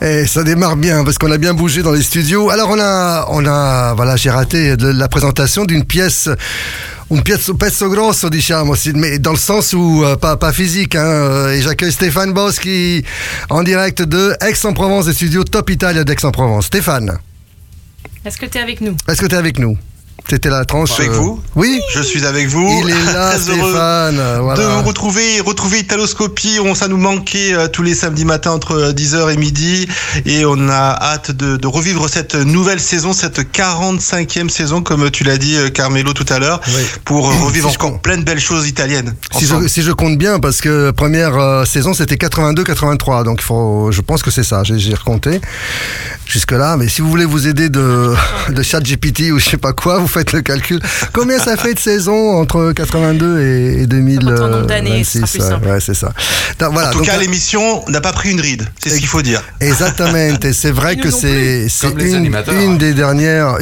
Et ça démarre bien parce qu'on a bien bougé dans les studios. Alors voilà, j'ai raté la présentation d'une pièce. Un pezzo grosso, diciamo, mais dans le sens où pas physique. Et j'accueille Stéphane Boss en direct de Aix-en-Provence, des studios Top Italia d'Aix-en-Provence. Stéphane. Est-ce que tu es avec nous? C'était la tranche. Avec vous? Oui. Je suis avec vous. Il est là, très Stéphane. Heureux de vous retrouver Italoscopie. Ça nous manquait tous les samedis matins entre 10h et midi. Et on a hâte de revivre cette nouvelle saison, cette 45e saison, comme tu l'as dit, Carmelo, tout à l'heure, pour revivre encore plein de belles choses italiennes. Si je compte bien, parce que première saison, c'était 82-83. Donc je pense que c'est ça. J'ai recompté jusque-là. Mais si vous voulez vous aider de ChatGPT ou je sais pas quoi, vous faites le calcul. Combien ça fait de saisons entre 82 et 2000 en nombre d'années, ce sera plus simple. Ouais, c'est ça. En tout cas, l'émission n'a pas pris une ride. C'est ce qu'il faut dire. Exactement. Et c'est vrai que c'est une des dernières,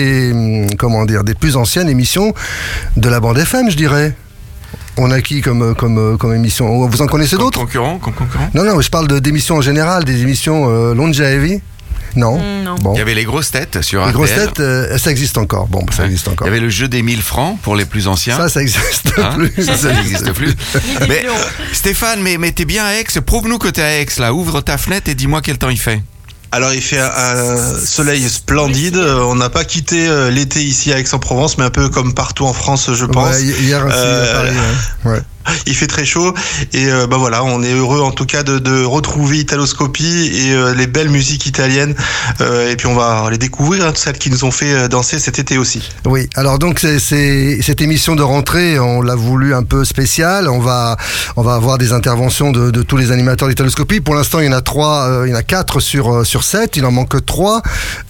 des plus anciennes émissions de la bande FM, je dirais. On a qui comme émission? Vous en connaissez d'autres? Comme concurrent? Non, je parle d'émissions en général, des émissions longevives. Non. Bon. Il y avait les grosses têtes sur RTL. Les grosses têtes, ça existe encore. Bon, ça existe encore. Il y avait le jeu des 1000 francs pour les plus anciens. Ça existe plus. Ça n'existe plus. Mais Stéphane, mais t'es bien à Aix. Prouve-nous que t'es à Aix, là. Ouvre ta fenêtre et dis-moi quel temps il fait. Alors il fait un soleil splendide. On n'a pas quitté l'été ici à Aix-en-Provence, mais un peu comme partout en France, je pense. Ouais, hier aussi à Paris. Ouais. Il fait très chaud et voilà, on est heureux en tout cas de retrouver Italoscopie et les belles musiques italiennes et puis on va les découvrir, celles qui nous ont fait danser cet été aussi. Oui, alors donc c'est cette émission de rentrée, on l'a voulu un peu spéciale. On va avoir des interventions de tous les animateurs d'Italoscopie. Pour l'instant, il y en a 4 sur 7, il en manque 3.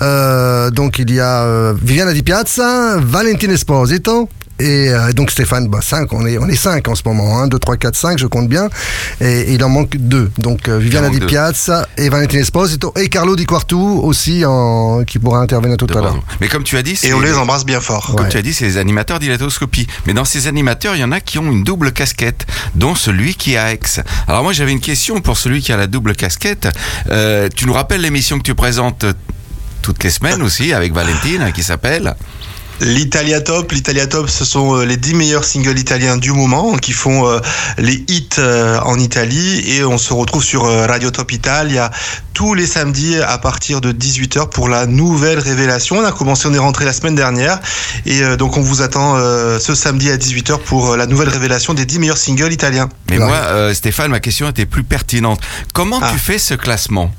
Donc il y a Viviana Di Piazza, Valentina Esposito. Et donc Stéphane, 5, on est 5 en ce moment, 1, 2, 3, 4, 5, je compte bien, et il en manque 2, donc Viviana Di Piazza et Valentina Esposito, et Carlo Di Quartu aussi, qui pourra intervenir tout à l'heure. Mais comme tu as dit, et on les embrasse bien fort. Comme tu as dit, c'est les animateurs d'Italoscopie. Mais dans ces animateurs, il y en a qui ont une double casquette, dont celui qui est à Aix. Alors moi, j'avais une question pour celui qui a la double casquette. Tu nous rappelles l'émission que tu présentes toutes les semaines aussi, avec Valentina, qui s'appelle... L'Italia Top, ce sont les 10 meilleurs singles italiens du moment qui font les hits en Italie, et on se retrouve sur Radio Top Italia tous les samedis à partir de 18h pour la nouvelle révélation. On est rentré la semaine dernière et donc on vous attend ce samedi à 18h pour la nouvelle révélation des 10 meilleurs singles italiens. Mais moi, Stéphane, ma question était plus pertinente. Comment tu fais ce classement?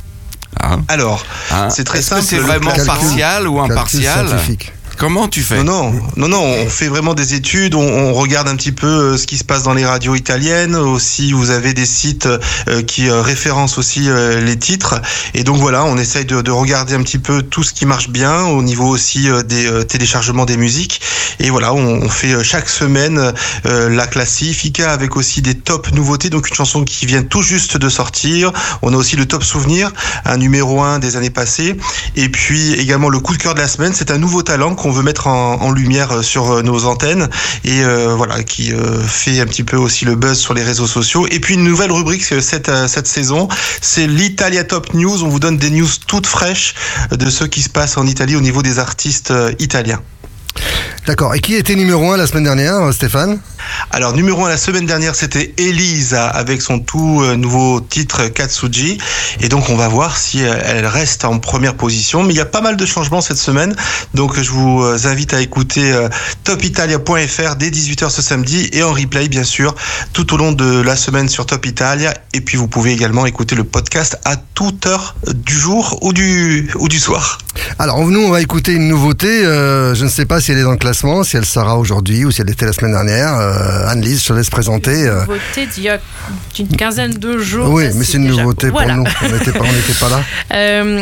Alors, c'est très simple. Est-ce que c'est vraiment partial ou impartial? Comment tu fais? Non, on fait vraiment des études, on regarde un petit peu ce qui se passe dans les radios italiennes, aussi vous avez des sites qui référencent aussi les titres, et donc voilà, on essaye de regarder un petit peu tout ce qui marche bien, au niveau aussi des téléchargements des musiques, et voilà, on fait chaque semaine la classifica avec aussi des top nouveautés, donc une chanson qui vient tout juste de sortir, on a aussi le top souvenir, un numéro 1 des années passées, et puis également le coup de cœur de la semaine, c'est un nouveau talent qu'on veut mettre en lumière sur nos antennes et voilà, qui fait un petit peu aussi le buzz sur les réseaux sociaux. Et puis une nouvelle rubrique cette saison, c'est l'Italia Top News. On vous donne des news toutes fraîches de ce qui se passe en Italie au niveau des artistes italiens. D'accord. Et qui était numéro 1 la semaine dernière, Stéphane? Alors, numéro 1 la semaine dernière, c'était Elisa avec son tout nouveau titre Katsuji. Et donc, on va voir si elle reste en première position. Mais il y a pas mal de changements cette semaine. Donc, je vous invite à écouter topitalia.fr dès 18h ce samedi et en replay, bien sûr, tout au long de la semaine sur Top Italia. Et puis, vous pouvez également écouter le podcast à toute heure du jour ou du soir. Alors, nous, on va écouter une nouveauté. Je ne sais pas si elle est dans le classement, si elle sera aujourd'hui ou si elle était la semaine dernière. Anne-Lise, je te laisse présenter. Une nouveauté d'il y a une quinzaine de jours. Oui, mais c'est une nouveauté pour nous. On n'était pas là.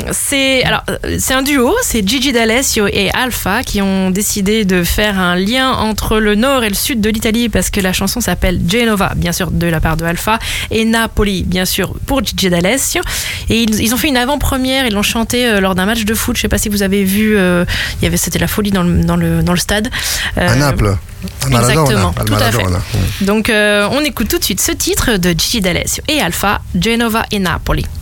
C'est un duo, c'est Gigi D'Alessio et Alpha qui ont décidé de faire un lien entre le nord et le sud de l'Italie parce que la chanson s'appelle Genova, bien sûr de la part de Alpha, et Napoli, bien sûr pour Gigi D'Alessio. Et ils ont fait une avant-première, ils l'ont chanté lors d'un match de foot. Je ne sais pas si vous avez vu, c'était la folie dans le stade. À Naples. Exactement, tout à fait. Donc on écoute tout de suite ce titre de Gigi D'Alessio et Alpha, Genova et Napoli.